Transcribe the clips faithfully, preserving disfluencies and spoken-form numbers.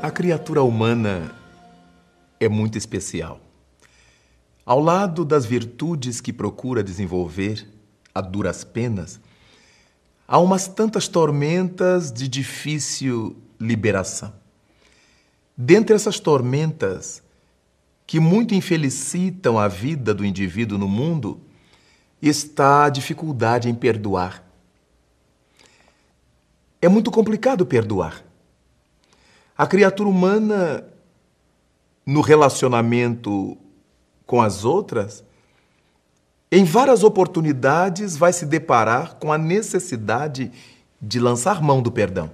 A criatura humana é muito especial. Ao lado das virtudes que procura desenvolver a duras penas, há umas tantas tormentas de difícil liberação. Dentre essas tormentas, que muito infelicitam a vida do indivíduo no mundo, está a dificuldade em perdoar. É muito complicado perdoar. A criatura humana, no relacionamento com as outras, em várias oportunidades vai se deparar com a necessidade de lançar mão do perdão.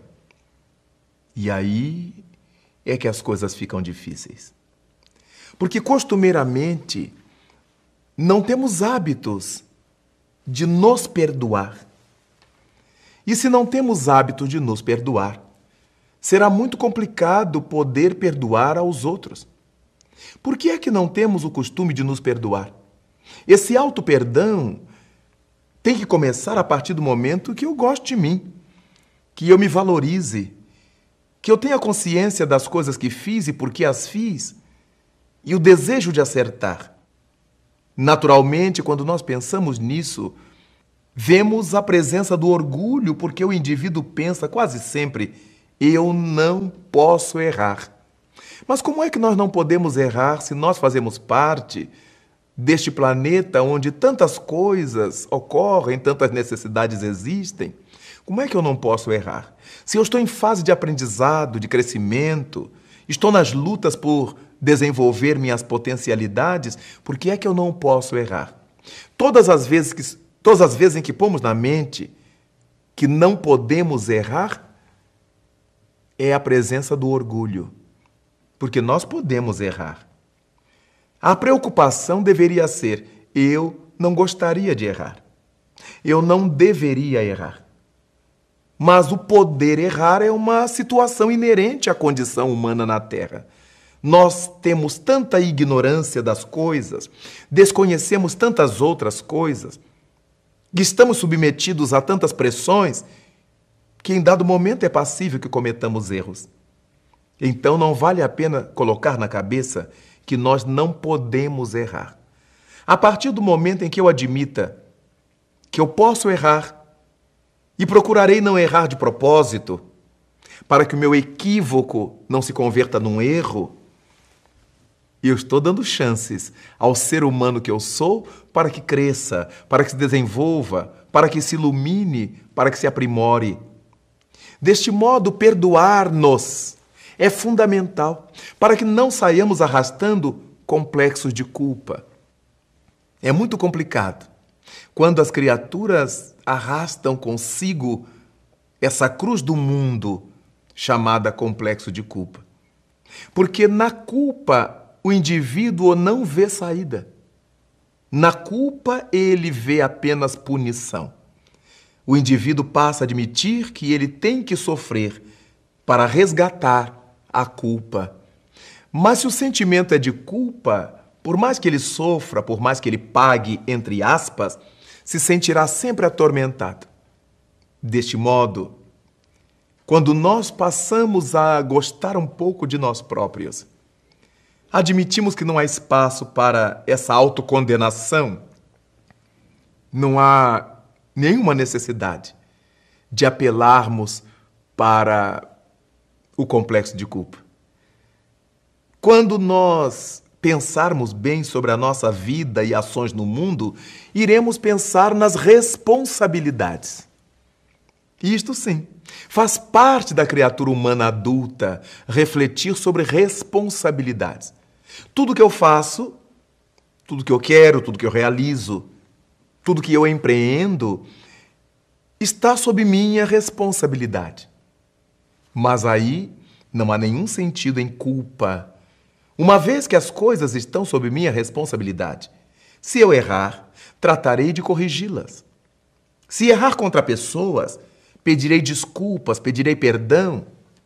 E aí é que as coisas ficam difíceis. Porque costumeiramente não temos hábitos de nos perdoar. E se não temos hábito de nos perdoar, será muito complicado poder perdoar aos outros. Por que é que não temos o costume de nos perdoar? Esse auto-perdão tem que começar a partir do momento que eu gosto de mim, que eu me valorize, que eu tenha consciência das coisas que fiz e por que as fiz, e o desejo de acertar. Naturalmente, quando nós pensamos nisso, vemos a presença do orgulho, porque o indivíduo pensa quase sempre: eu não posso errar. Mas como é que nós não podemos errar se nós fazemos parte deste planeta onde tantas coisas ocorrem, tantas necessidades existem? Como é que eu não posso errar? Se eu estou em fase de aprendizado, de crescimento, estou nas lutas por desenvolver minhas potencialidades, por que é que eu não posso errar? Todas as vezes que, todas as vezes em que pomos na mente que não podemos errar, é a presença do orgulho, porque nós podemos errar. A preocupação deveria ser: eu não gostaria de errar. Eu não deveria errar. Mas o poder errar é uma situação inerente à condição humana na Terra. Nós temos tanta ignorância das coisas, desconhecemos tantas outras coisas, estamos submetidos a tantas pressões, que em dado momento é passível que cometamos erros. Então não vale a pena colocar na cabeça que nós não podemos errar. A partir do momento em que eu admita que eu posso errar e procurarei não errar de propósito, para que o meu equívoco não se converta num erro, eu estou dando chances ao ser humano que eu sou para que cresça, para que se desenvolva, para que se ilumine, para que se aprimore. Deste modo, perdoar-nos é fundamental para que não saiamos arrastando complexos de culpa. É muito complicado quando as criaturas arrastam consigo essa cruz do mundo chamada complexo de culpa. Porque na culpa o indivíduo não vê saída. Na culpa ele vê apenas punição. O indivíduo passa a admitir que ele tem que sofrer para resgatar a culpa. Mas se o sentimento é de culpa, por mais que ele sofra, por mais que ele pague, entre aspas, se sentirá sempre atormentado. Deste modo, quando nós passamos a gostar um pouco de nós próprios, admitimos que não há espaço para essa autocondenação, não há nenhuma necessidade de apelarmos para o complexo de culpa. Quando nós pensarmos bem sobre a nossa vida e ações no mundo, iremos pensar nas responsabilidades. E isto sim, faz parte da criatura humana adulta refletir sobre responsabilidades. Tudo que eu faço, tudo que eu quero, tudo que eu realizo, tudo que eu empreendo, está sob minha responsabilidade. Mas aí não há nenhum sentido em culpa, uma vez que as coisas estão sob minha responsabilidade. Se eu errar, tratarei de corrigi-las. Se errar contra pessoas, pedirei desculpas, pedirei perdão,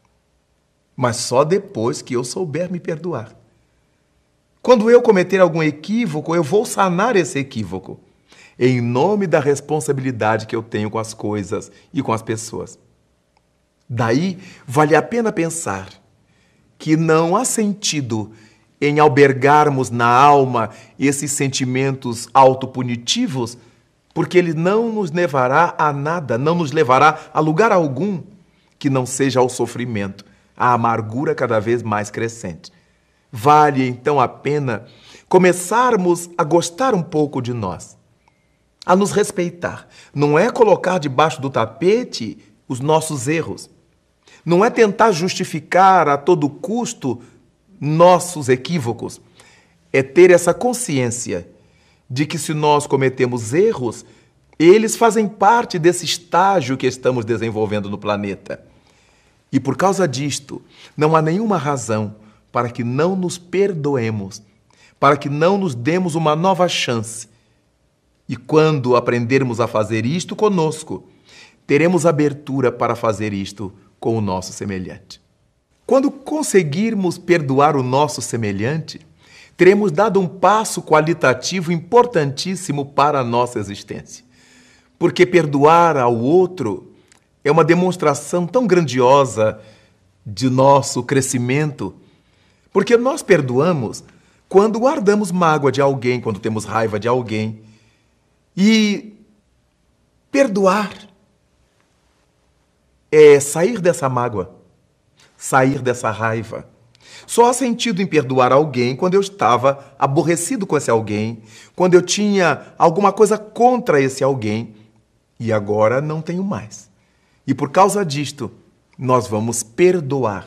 mas só depois que eu souber me perdoar. Quando eu cometer algum equívoco, eu vou sanar esse equívoco, em nome da responsabilidade que eu tenho com as coisas e com as pessoas. Daí, vale a pena pensar que não há sentido em albergarmos na alma esses sentimentos autopunitivos, porque ele não nos levará a nada, não nos levará a lugar algum que não seja ao sofrimento, à amargura cada vez mais crescente. Vale, então, a pena começarmos a gostar um pouco de nós, a nos respeitar. Não é colocar debaixo do tapete os nossos erros. Não é tentar justificar a todo custo nossos equívocos. É ter essa consciência de que se nós cometemos erros, eles fazem parte desse estágio que estamos desenvolvendo no planeta. E por causa disto, não há nenhuma razão para que não nos perdoemos, para que não nos demos uma nova chance. E quando aprendermos a fazer isto conosco, teremos abertura para fazer isto com o nosso semelhante. Quando conseguirmos perdoar o nosso semelhante, teremos dado um passo qualitativo importantíssimo para a nossa existência. Porque perdoar ao outro é uma demonstração tão grandiosa de nosso crescimento, porque nós perdoamos quando guardamos mágoa de alguém, quando temos raiva de alguém. E perdoar é sair dessa mágoa, sair dessa raiva. Só há sentido em perdoar alguém quando eu estava aborrecido com esse alguém, quando eu tinha alguma coisa contra esse alguém, e agora não tenho mais. E por causa disto, nós vamos perdoar.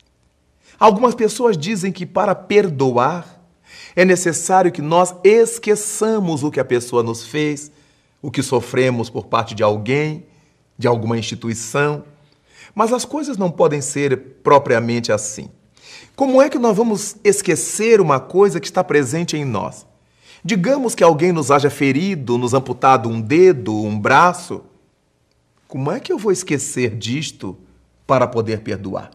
Algumas pessoas dizem que para perdoar é necessário que nós esqueçamos o que a pessoa nos fez, o que sofremos por parte de alguém, de alguma instituição. Mas as coisas não podem ser propriamente assim. Como é que nós vamos esquecer uma coisa que está presente em nós? Digamos que alguém nos haja ferido, nos amputado um dedo, um braço. Como é que eu vou esquecer disto para poder perdoar?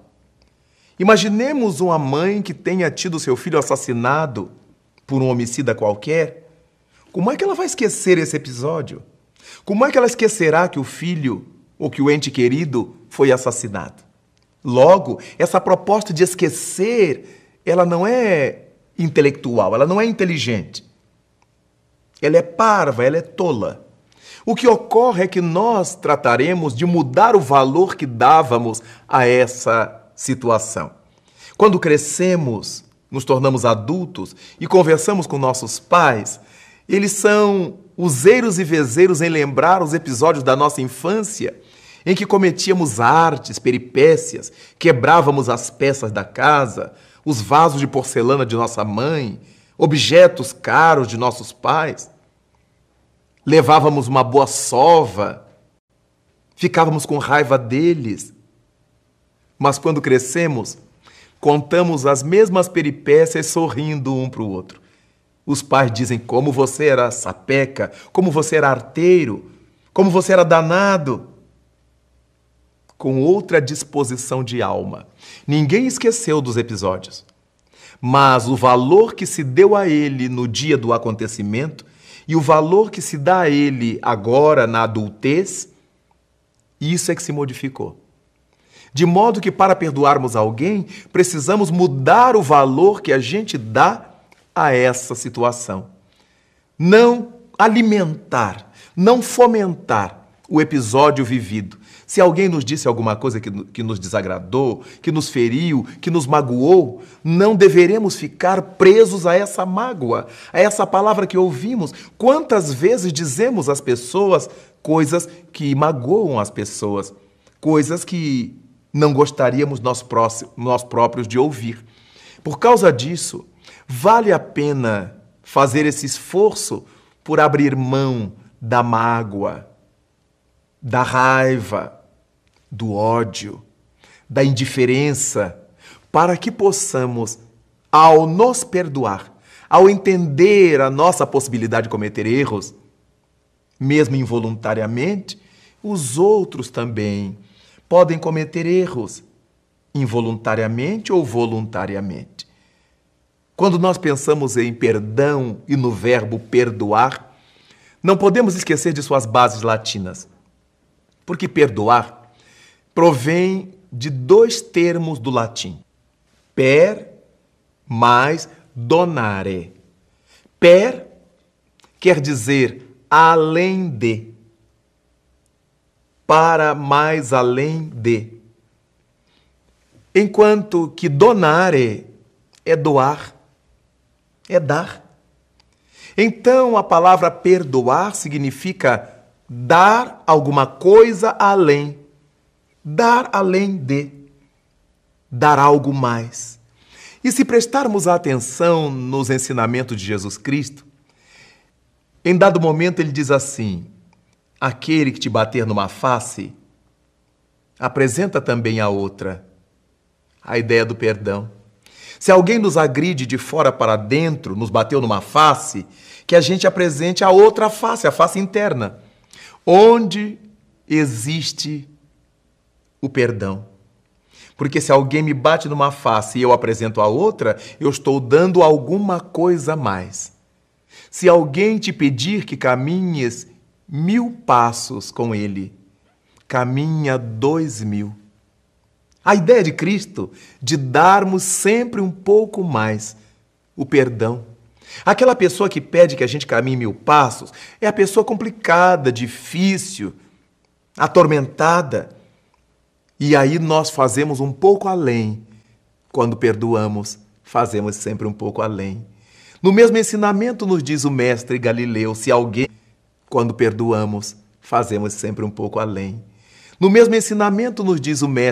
Imaginemos uma mãe que tenha tido seu filho assassinado por um homicida qualquer. Como é que ela vai esquecer esse episódio? Como é que ela esquecerá que o filho ou que o ente querido foi assassinado? Logo, essa proposta de esquecer, ela não é intelectual, ela não é inteligente. Ela é parva, ela é tola. O que ocorre é que nós trataremos de mudar o valor que dávamos a essa situação. Quando crescemos, nos tornamos adultos e conversamos com nossos pais, eles são useiros e vezeiros em lembrar os episódios da nossa infância em que cometíamos artes, peripécias, quebrávamos as peças da casa, os vasos de porcelana de nossa mãe, objetos caros de nossos pais. Levávamos uma boa sova, ficávamos com raiva deles. Mas quando crescemos, contamos as mesmas peripécias sorrindo um para o outro. Os pais dizem como você era sapeca, como você era arteiro, como você era danado. Com outra disposição de alma. Ninguém esqueceu dos episódios. Mas o valor que se deu a ele no dia do acontecimento e o valor que se dá a ele agora na adultez, isso é que se modificou. De modo que para perdoarmos alguém, precisamos mudar o valor que a gente dá a essa situação. Não alimentar, não fomentar o episódio vivido. Se alguém nos disse alguma coisa que, que nos desagradou, que nos feriu, que nos magoou, não deveremos ficar presos a essa mágoa, a essa palavra que ouvimos. Quantas vezes dizemos às pessoas coisas que magoam as pessoas, coisas que não gostaríamos nós, próximos, nós próprios de ouvir. Por causa disso, vale a pena fazer esse esforço por abrir mão da mágoa, da raiva, do ódio, da indiferença, para que possamos, ao nos perdoar, ao entender a nossa possibilidade de cometer erros, mesmo involuntariamente, os outros também podem cometer erros, involuntariamente ou voluntariamente. Quando nós pensamos em perdão e no verbo perdoar, não podemos esquecer de suas bases latinas, porque perdoar provém de dois termos do latim. Per mais donare. Per quer dizer além de. Para mais além de. Enquanto que donare é doar, é dar. Então, a palavra perdoar significa dar alguma coisa além, dar além de, dar algo mais. E se prestarmos atenção nos ensinamentos de Jesus Cristo, em dado momento ele diz assim: aquele que te bater numa face, apresenta também a outra. A ideia do perdão. Se alguém nos agride de fora para dentro, nos bateu numa face, que a gente apresente a outra face, a face interna, onde existe o perdão. Porque se alguém me bate numa face e eu apresento a outra, eu estou dando alguma coisa a mais. Se alguém te pedir que caminhes mil passos com ele, caminha dois mil. A ideia de Cristo de darmos sempre um pouco mais, o perdão. Aquela pessoa que pede que a gente caminhe mil passos é a pessoa complicada, difícil, atormentada. E aí nós fazemos um pouco além. Quando perdoamos, fazemos sempre um pouco além. No mesmo ensinamento nos diz o mestre Galileu, se alguém, quando perdoamos, fazemos sempre um pouco além. No mesmo ensinamento nos diz o mestre